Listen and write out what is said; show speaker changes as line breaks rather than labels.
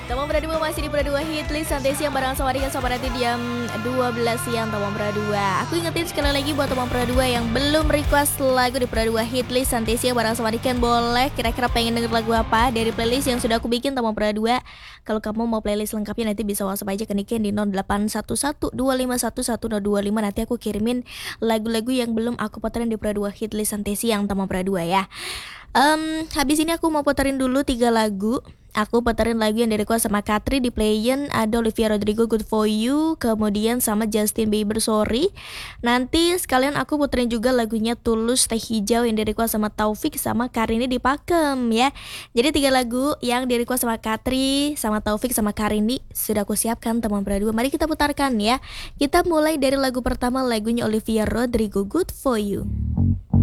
Teman Berdua masih di Berdua Hitlist Santai Siang bareng sama Dika sama nanti jam 12 siang Teman Berdua. Aku ingetin sekali lagi buat Teman Berdua yang belum request lagu di Berdua Hitlist Santai Siang bareng sama Dika, boleh kira-kira pengen denger lagu apa dari playlist yang sudah aku bikin Teman Berdua. Kalau kamu mau playlist lengkapnya nanti bisa WhatsApp aja ke Niken di 081125111025. Nanti aku kirimin lagu-lagu yang belum aku puterin di Berdua Hitlist Santai Siang Teman Berdua ya. Habis ini aku mau puterin dulu 3 lagu. Aku puterin lagu yang di-request sama Katri di Playen. Ada Olivia Rodrigo Good For You, kemudian sama Justin Bieber Sorry. Nanti sekalian aku puterin juga lagunya Tulus Teh Hijau yang di-request sama Taufik sama Karini di Pakem ya. Jadi 3 lagu yang di-request sama Katri, sama Taufik, sama Karini sudah aku siapkan Teman Berdua. Mari kita putarkan ya. Kita mulai dari lagu pertama, lagunya Olivia Rodrigo Good For You.